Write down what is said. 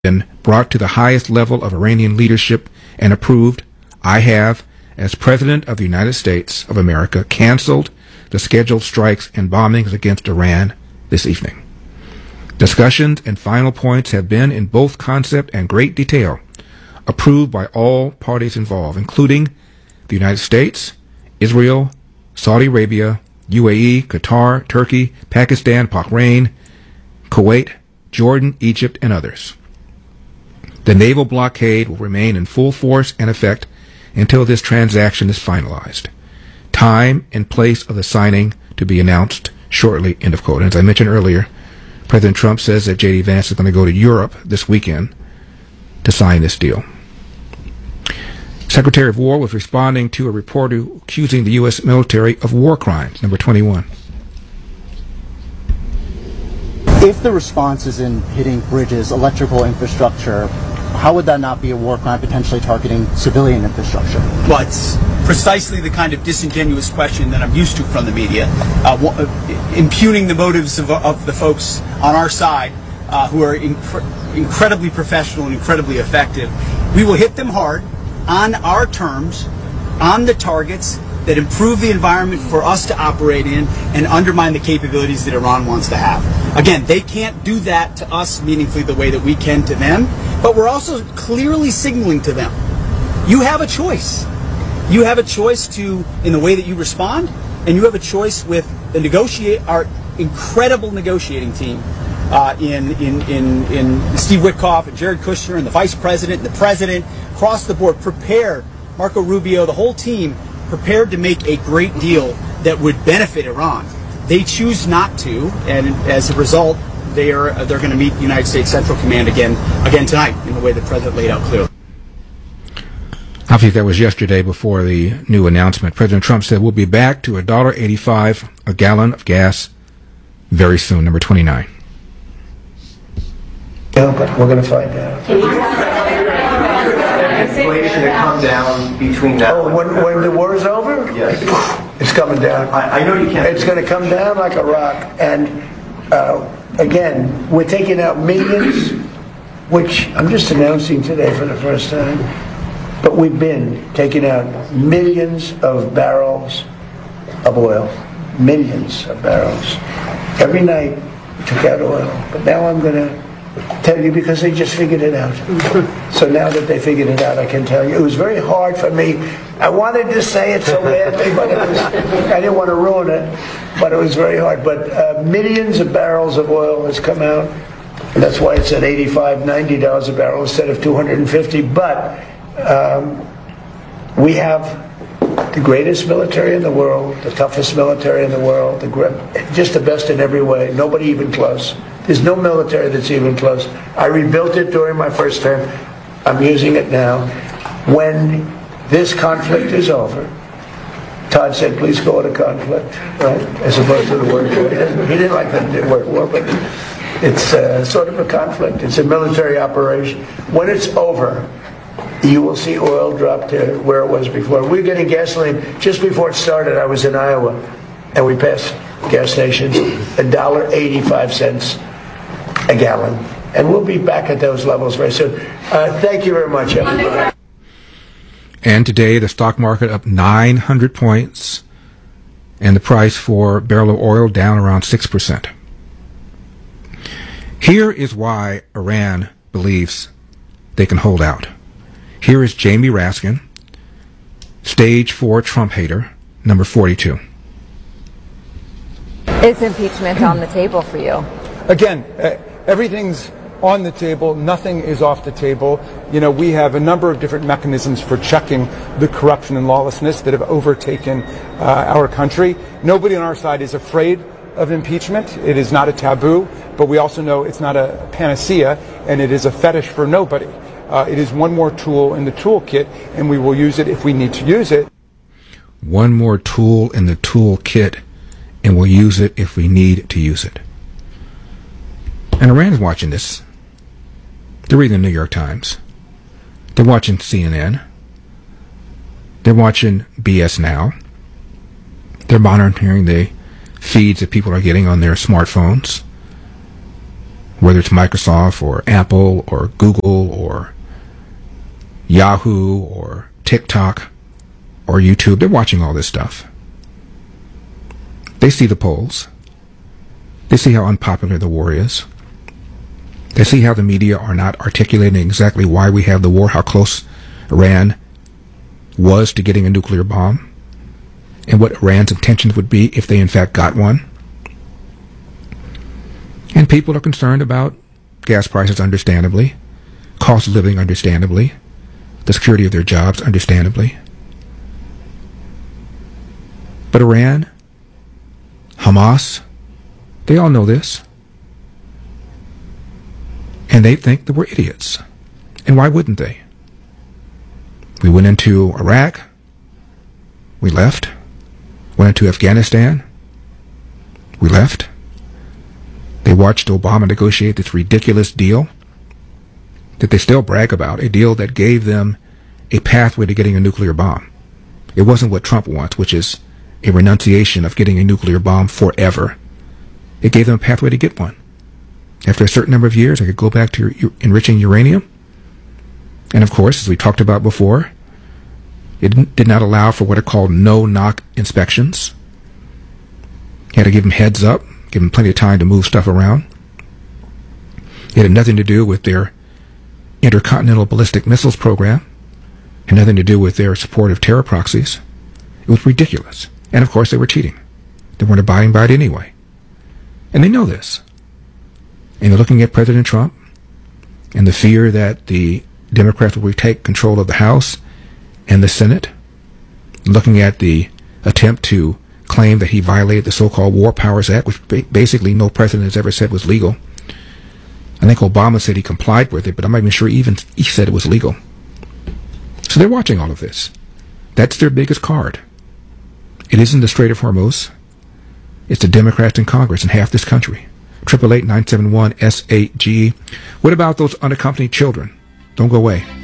been brought to the highest level of Iranian leadership and approved, I have, as President of the United States of America, canceled the scheduled strikes and bombings against Iran this evening. Discussions and final points have been, in both concept and great detail, approved by all parties involved, including the United States, Israel, Saudi Arabia, UAE, Qatar, Turkey, Pakistan, Bahrain, Kuwait, Jordan, Egypt, and others. The naval blockade will remain in full force and effect until this transaction is finalized. Time and place of the signing to be announced shortly, end of quote. As I mentioned earlier, President Trump says that J.D. Vance is going to go to Europe this weekend to sign this deal. Secretary of War was responding to a report accusing the U.S. military of war crimes. Number 21. If the response is in hitting bridges, electrical infrastructure, how would that not be a war crime potentially targeting civilian infrastructure? Well, it's precisely the kind of disingenuous question that I'm used to from the media, impugning the motives of the folks on our side who are incredibly professional and incredibly effective. We will hit them hard on our terms, on the targets that improve the environment for us to operate in and undermine the capabilities that Iran wants to have. Again, they can't do that to us meaningfully the way that we can to them, but we're also clearly signaling to them, you have a choice. You have a choice in the way that you respond, and you have a choice with our incredible negotiating team in Steve Witkoff and Jared Kushner and the Vice President and the President, across the board, prepared, Marco Rubio, the whole team, prepared to make a great deal that would benefit Iran. They choose not to, and as a result, they're going to meet the United States Central Command again tonight in the way the President laid out clearly. Obviously, that was yesterday before the new announcement. President Trump said we'll be back to $1.85 a gallon of gas very soon. Number 29. No, but we're going to find out. Inflation to come down between now. Oh, when the war is over? Yes. It's coming down. I know you can't. It's going to come down like a rock. And again, we're taking out millions, which I'm just announcing today for the first time. But we've been taking out millions of barrels of oil. Millions of barrels. Every night we took out oil. But now I'm going to tell you because they just figured it out. So now that they figured it out, I can tell you. It was very hard for me. I wanted to say it so badly, but I didn't want to ruin it. But it was very hard. But millions of barrels of oil has come out. And that's why it's at $85, $90 a barrel instead of $250. But we have the greatest military in the world, the toughest military in the world, just the best in every way. Nobody even close. There's no military that's even close. I rebuilt it during my first term. I'm using it now. When this conflict is over, Todd said, please call it a conflict, right? As opposed to the word war. He didn't like the word war, but it's sort of a conflict. It's a military operation. When it's over, you will see oil drop to where it was before. We're getting gasoline. Just before it started, I was in Iowa, and we passed gas stations, $1.85 a gallon. And we'll be back at those levels very soon. Thank you very much, everybody. And today, the stock market up 900 points, and the price for a barrel of oil down around 6%. Here is why Iran believes they can hold out. Here is Jamie Raskin, stage 4 Trump hater, number 42. Is impeachment on the table for you? Again, everything's on the table. Nothing is off the table. You know, we have a number of different mechanisms for checking the corruption and lawlessness that have overtaken our country. Nobody on our side is afraid of impeachment. It is not a taboo, but we also know it's not a panacea, and it is a fetish for nobody. It is one more tool in the toolkit, and we will use it if we need to use it. One more tool in the toolkit, and we'll use it if we need to use it. And Iran's watching this. They're reading the New York Times. They're watching CNN. They're watching BS Now. They're monitoring the feeds that people are getting on their smartphones. whether it's Microsoft or Apple or Google or Yahoo or TikTok or YouTube. They're watching all this stuff. They see the polls. They see how unpopular the war is. They see how the media are not articulating exactly why we have the war, how close Iran was to getting a nuclear bomb, and what Iran's intentions would be if they in fact got one. And people are concerned about gas prices, understandably, cost of living, understandably, the security of their jobs, understandably. But Iran, Hamas, they all know this. And they think that we're idiots. And why wouldn't they? We went into Iraq. We left. Went into Afghanistan. We left. They watched Obama negotiate this ridiculous deal that they still brag about, a deal that gave them a pathway to getting a nuclear bomb. It wasn't what Trump wants, which is a renunciation of getting a nuclear bomb forever. It gave them a pathway to get one. After a certain number of years, they could go back to enriching uranium. And of course, as we talked about before, it did not allow for what are called no-knock inspections. You had to give them heads up, give them plenty of time to move stuff around. It had nothing to do with their intercontinental ballistic missiles program, and nothing to do with their support of terror proxies. It was ridiculous. And of course, they were cheating. They weren't abiding by it anyway. And they know this. And they're looking at President Trump and the fear that the Democrats will retake control of the House and the Senate, looking at the attempt to claim that he violated the so-called War Powers Act, which basically no president has ever said was legal. I think Obama said he complied with it, but I'm not even sure he said it was legal. So they're watching all of this. That's their biggest card. It isn't the Strait of Hormuz. It's the Democrats in Congress and half this country. 888-971-SAGE. What about those unaccompanied children? Don't go away.